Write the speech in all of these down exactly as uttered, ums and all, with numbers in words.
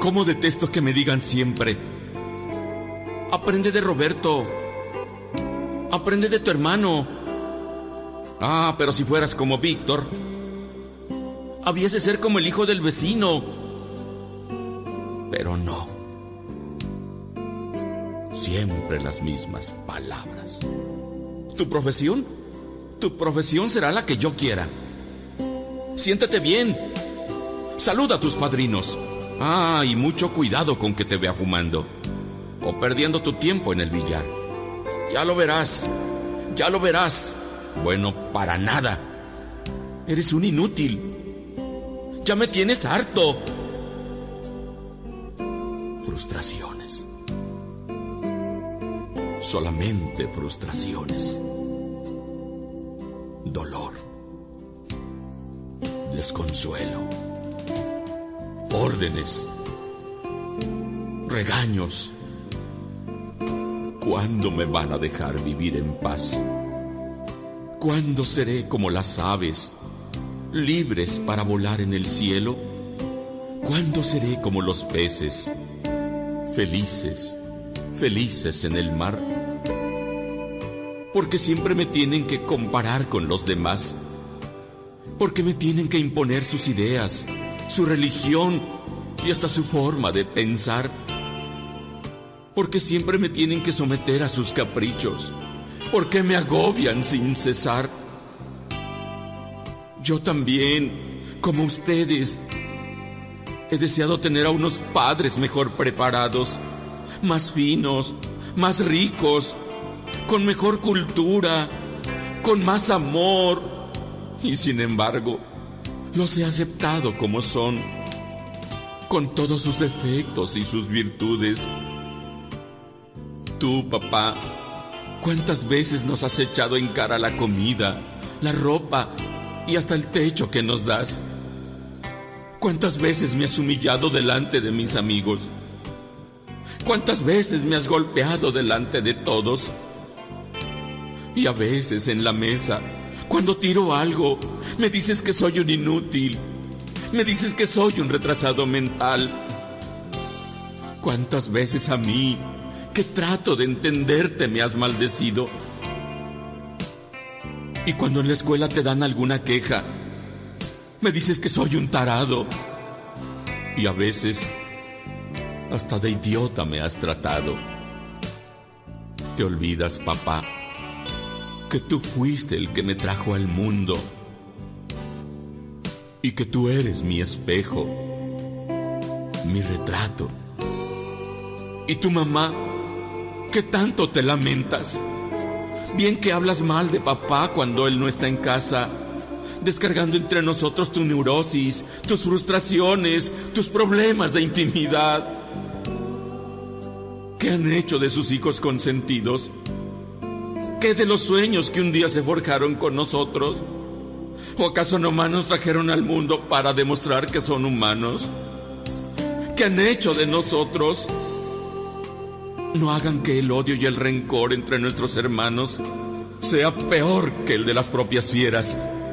cómo detesto que me digan siempre: aprende de Roberto, aprende de tu hermano. Ah, pero si fueras como Víctor, habías de ser como el hijo del vecino. Pero no. Siempre las mismas palabras. ¿Tu profesión? Tu profesión será la que yo quiera. Siéntate bien. Saluda a tus padrinos. Ah, y mucho cuidado con que te vea fumando o perdiendo tu tiempo en el billar. Ya lo verás, ya lo verás. Bueno, para nada. Eres un inútil. Ya me tienes harto. Frustraciones. Solamente frustraciones. Dolor. Desconsuelo. Órdenes. Regaños. ¿Cuándo me van a dejar vivir en paz? ¿Cuándo seré como las aves, libres para volar en el cielo? ¿Cuándo seré como los peces, felices, felices en el mar? Porque siempre me tienen que comparar con los demás. Porque me tienen que imponer sus ideas, su religión y hasta su forma de pensar. Porque siempre me tienen que someter a sus caprichos. Porque me agobian sin cesar. Yo también, como ustedes, he deseado tener a unos padres mejor preparados, más finos, más ricos, con mejor cultura, con más amor. Y sin embargo, los he aceptado como son, con todos sus defectos y sus virtudes. Tú, papá, ¿cuántas veces nos has echado en cara la comida, la ropa y hasta el techo que nos das? ¿Cuántas veces me has humillado delante de mis amigos? ¿Cuántas veces me has golpeado delante de todos? Y a veces en la mesa, cuando tiro algo, me dices que soy un inútil. Me dices que soy un retrasado mental. ¿Cuántas veces a mí, que trato de entenderte, me has maldecido? Y cuando en la escuela te dan alguna queja, me dices que soy un tarado. Y a veces hasta de idiota me has tratado. Te olvidas, papá, que tú fuiste el que me trajo al mundo y que tú eres mi espejo, mi retrato. Y tu mamá, ¿qué tanto te lamentas? Bien que hablas mal de papá cuando él no está en casa, descargando entre nosotros tu neurosis, tus frustraciones, tus problemas de intimidad. ¿Qué han hecho de sus hijos consentidos? ¿Qué de los sueños que un día se forjaron con nosotros? ¿O acaso nomás nos trajeron al mundo para demostrar que son humanos? ¿Qué han hecho de nosotros? No hagan que el odio y el rencor entre nuestros hermanos sea peor que el de las propias fieras.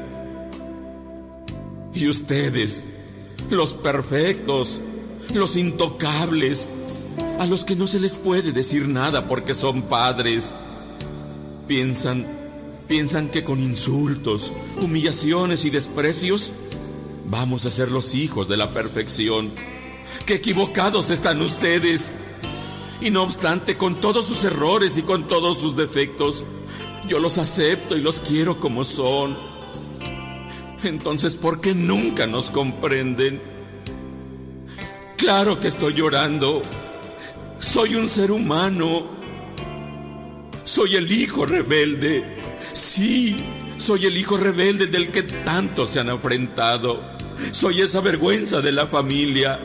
Y ustedes, los perfectos, los intocables, a los que no se les puede decir nada porque son padres, piensan, piensan que con insultos, humillaciones y desprecios vamos a ser los hijos de la perfección. ¡Qué equivocados están ustedes! Y no obstante, con todos sus errores y con todos sus defectos, yo los acepto y los quiero como son. Entonces, ¿por qué nunca nos comprenden? Claro que estoy llorando. Soy un ser humano. Soy el hijo rebelde. Sí, soy el hijo rebelde del que tanto se han enfrentado. Soy esa vergüenza de la familia.